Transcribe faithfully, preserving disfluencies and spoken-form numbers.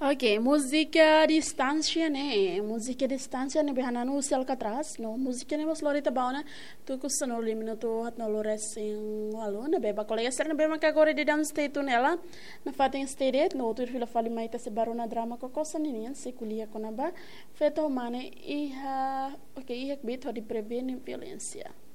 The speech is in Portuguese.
Ok, música à distância, né? Música à distância, né? Behana no sel katras, no? Música né? Mas lorita bau, né? Tu kusta no limi no tu hat no lores em walo, né? Beba colega ser, né? Beba kagore de dance state tu nela, na fatem state, no? Tu fila fali mai se baru na drama ko kosa ninian se kulia ko na ba, feto mane iha, ok, iha bit ho di prevenir violência.